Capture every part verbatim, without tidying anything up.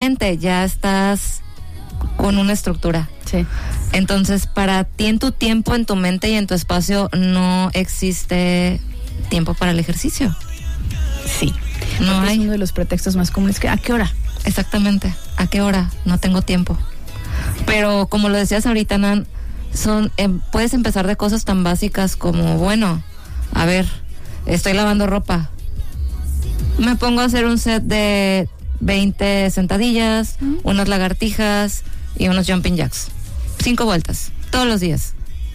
gente, ya estás con una estructura. Sí. Entonces, para ti en tu tiempo, en tu mente y en tu espacio no existe tiempo para el ejercicio. Sí. No hay. Es uno de los pretextos más comunes. Que, ¿a qué hora? Exactamente. ¿A qué hora? No tengo tiempo. Pero como lo decías ahorita, Nan, son, eh, puedes empezar de cosas tan básicas como, bueno, a ver, estoy lavando ropa. Me pongo a hacer un set de veinte sentadillas, ¿Mm? unas lagartijas y unos jumping jacks. Cinco vueltas, todos los días.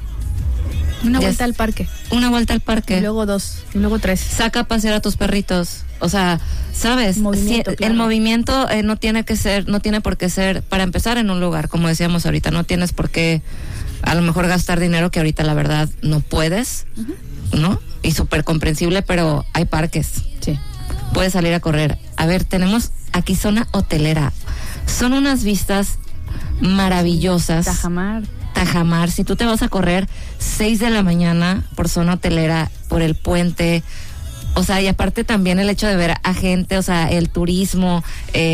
Una Ya vuelta es, al parque. Una vuelta al parque. Y luego dos, y luego tres. Saca a pasear a tus perritos. O sea, ¿sabes? Movimiento, si, claro. El movimiento eh, no tiene que ser, no tiene por qué ser, para empezar en un lugar, como decíamos ahorita, no tienes por qué a lo mejor gastar dinero que ahorita la verdad no puedes, uh-huh. ¿no? Y súper comprensible, pero hay parques. Sí. Puedes salir a correr. A ver, tenemos aquí zona hotelera. Son unas vistas maravillosas. Tajamar. Tajamar. Si tú te vas a correr seis de la mañana por zona hotelera, por el puente, o sea, y aparte también el hecho de ver a gente, o sea, el turismo,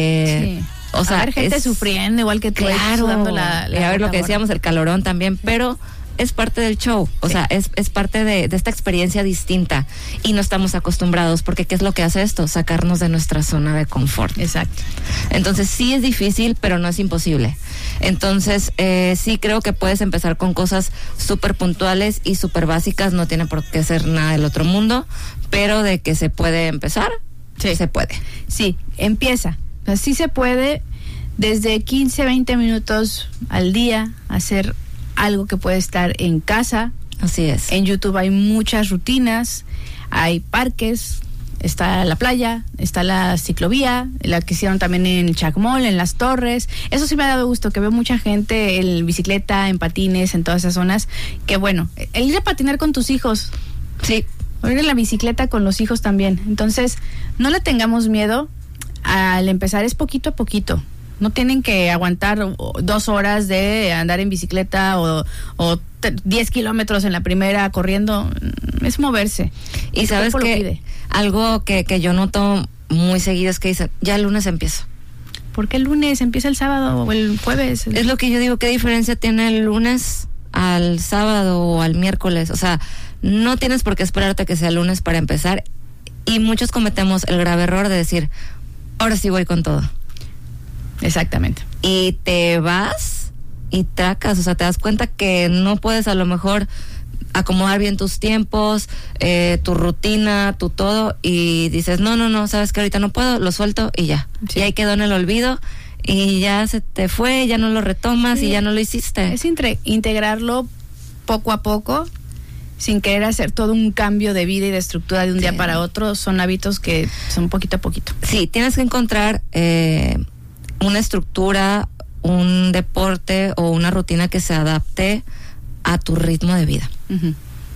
eh, sí. o sea, a ver gente es, sufriendo igual que tú, claro, sudando la, la y a ver lo que ahora. decíamos, el calorón también, pero es parte del show, o sí. sea, es, es parte de, de esta experiencia distinta y no estamos acostumbrados, porque ¿qué es lo que hace esto? Sacarnos de nuestra zona de confort. Exacto. Entonces sí es difícil, pero no es imposible. Entonces eh, sí creo que puedes empezar con cosas súper puntuales y súper básicas, no tiene por qué ser nada del otro mundo, pero de que se puede empezar, sí. se puede. Sí, empieza. O sea, sí se puede desde quince, veinte minutos al día hacer algo que puede estar en casa. Así es. En YouTube hay muchas rutinas, hay parques, está la playa, está la ciclovía, la que hicieron también en Chacmol, en Las Torres. Eso sí me ha dado gusto, que veo mucha gente en bicicleta, en patines, en todas esas zonas. Que bueno, el ir a patinar con tus hijos. Sí. O ir en la bicicleta con los hijos también. Entonces, no le tengamos miedo. Al empezar es poquito a poquito. No tienen que aguantar dos horas de andar en bicicleta o, o t- diez kilómetros en la primera corriendo. Es moverse. Y sabes que algo que, que yo noto muy seguido es que dicen, ya el lunes empiezo. ¿Por qué el lunes? Empieza el sábado o el jueves. Es lo que yo digo, ¿qué diferencia tiene el lunes al sábado o al miércoles? O sea, no tienes por qué esperarte a que sea el lunes para empezar. Y muchos cometemos el grave error de decir, ahora sí voy con todo. Exactamente. Y te vas y tracas, o sea, te das cuenta que no puedes a lo mejor acomodar bien tus tiempos, eh, tu rutina, tu todo, y dices, no, no, no, sabes que ahorita no puedo, lo suelto y ya. Sí. Y ahí quedó en el olvido y ya se te fue, ya no lo retomas sí. y ya no lo hiciste. Es intre- integrarlo poco a poco, sin querer hacer todo un cambio de vida y de estructura de un sí. día para otro. Son hábitos que son poquito a poquito. Sí, tienes que encontrar eh, una estructura, un deporte o una rutina que se adapte a tu ritmo de vida. Uh-huh.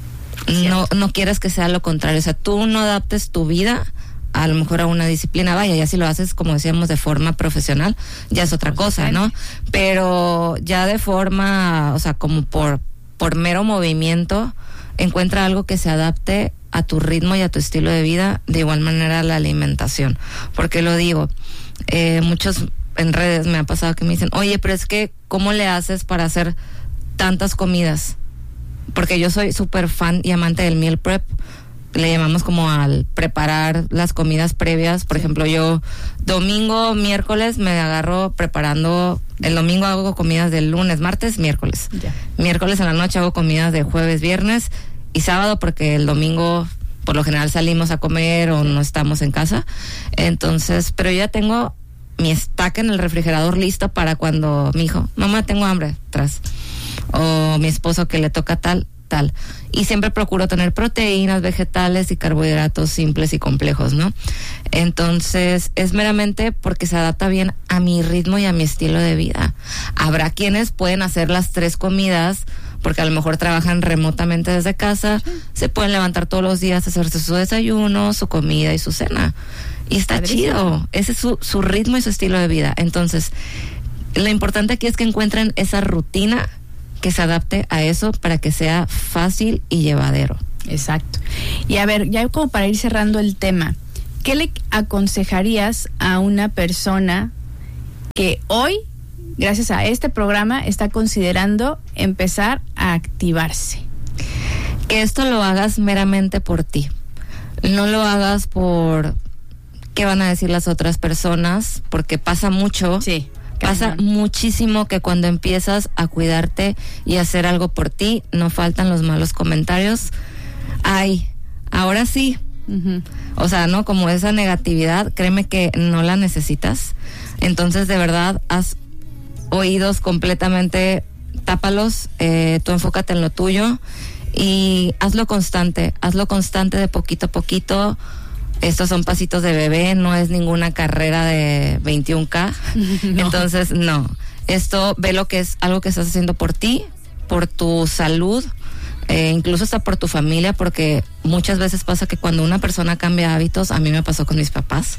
No, no quieres que sea lo contrario, o sea, tú no adaptes tu vida a lo mejor a una disciplina, vaya, ya si lo haces, como decíamos, de forma profesional, ya es otra cosa, ¿no? Pero ya de forma, o sea, como por, por mero movimiento, encuentra algo que se adapte a tu ritmo y a tu estilo de vida, de igual manera la alimentación. Porque lo digo, eh, muchos en redes me ha pasado que me dicen, oye, pero es que, ¿cómo le haces para hacer tantas comidas? Porque yo soy súper fan y amante del meal prep. Le llamamos como al preparar las comidas previas. Por ejemplo, yo domingo, miércoles me agarro preparando. El domingo hago comidas del lunes, martes, miércoles. Yeah. Miércoles en la noche hago comidas de jueves, viernes y sábado, porque el domingo por lo general salimos a comer o no estamos en casa. Entonces, pero yo ya tengo mi estaca en el refrigerador listo para cuando mi hijo, mamá, tengo hambre, tras. O mi esposo que le toca tal, tal. Y siempre procuro tener proteínas, vegetales y carbohidratos simples y complejos, ¿no? Entonces, es meramente porque se adapta bien a mi ritmo y a mi estilo de vida. Habrá quienes pueden hacer las tres comidas porque a lo mejor trabajan remotamente desde casa, sí. se pueden levantar todos los días, hacerse su desayuno, su comida y su cena. Y está Padrísimo. Chido. Ese es su, su ritmo y su estilo de vida. Entonces, lo importante aquí es que encuentren esa rutina que se adapte a eso para que sea fácil y llevadero. Exacto. Y a ver, ya como para ir cerrando el tema, ¿qué le aconsejarías a una persona que hoy, gracias a este programa, está considerando empezar a activarse. Que esto lo hagas meramente por ti. No lo hagas por qué van a decir las otras personas, porque pasa mucho. Sí. Pasa muchísimo que cuando empiezas a cuidarte y hacer algo por ti, no faltan los malos comentarios. Ay, ahora sí. Uh-huh. O sea, ¿no? Como esa negatividad, créeme que no la necesitas. Entonces, de verdad, haz oídos completamente, tápalos, eh, tú enfócate en lo tuyo y hazlo constante, hazlo constante de poquito a poquito. Estos son pasitos de bebé, no es ninguna carrera de veintiún K. No. Entonces, no. Esto, ve lo que es algo que estás haciendo por ti, por tu salud, eh, incluso hasta por tu familia, porque muchas veces pasa que cuando una persona cambia hábitos, a mí me pasó con mis papás.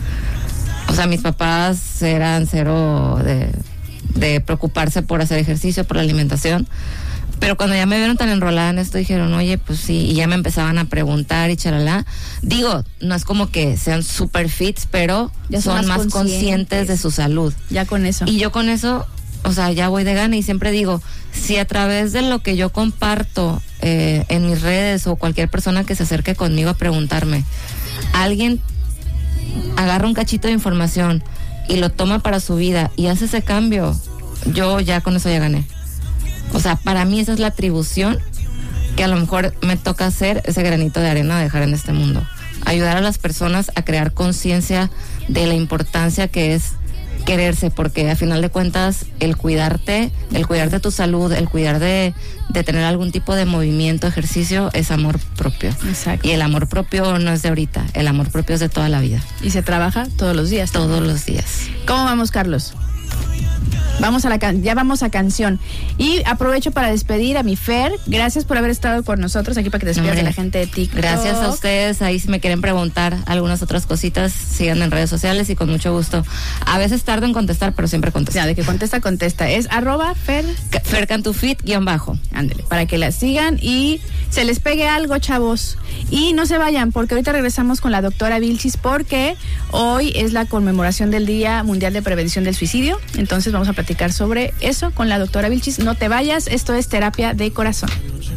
O sea, mis papás eran cero de, de preocuparse por hacer ejercicio, por la alimentación. Pero cuando ya me vieron tan enrolada en esto, dijeron, oye, pues sí, y ya me empezaban a preguntar y charalá. Digo, no es como que sean super fits, pero ya son, son más, más conscientes. conscientes de su salud. Ya con eso. Y yo con eso, o sea, ya voy de gana y siempre digo, si a través de lo que yo comparto eh, en mis redes o cualquier persona que se acerque conmigo a preguntarme, alguien agarra un cachito de información y lo toma para su vida y hace ese cambio, yo ya con eso ya gané. O sea, para mí esa es la atribución que a lo mejor me toca hacer, ese granito de arena de dejar en este mundo. Ayudar a las personas a crear conciencia de la importancia que es quererse, porque a final de cuentas el cuidarte, el cuidar de tu salud, el cuidar de, de tener algún tipo de movimiento, ejercicio, es amor propio. Exacto. Y el amor propio no es de ahorita, el amor propio es de toda la vida. Y se trabaja todos los días. Todos también. los días. ¿Cómo vamos, Carlos? Vamos a la can- ya vamos a canción. Y aprovecho para despedir a mi Fer. Gracias por haber estado con nosotros aquí para que despidas de la gente de TikTok. Gracias a ustedes. Ahí si me quieren preguntar algunas otras cositas, sigan en redes sociales y con mucho gusto. A veces tardo en contestar, pero siempre contesto. Ya, de que contesta, contesta. Es arroba Fer... Fer Cantufit guión bajo. Ándale, para que la sigan y se les pegue algo, chavos. Y no se vayan, porque ahorita regresamos con la doctora Vilchis, porque hoy es la conmemoración del Día Mundial de Prevención del Suicidio. Entonces vamos a platicar sobre eso con la doctora Vilchis. No te vayas, esto es Terapia de Corazón.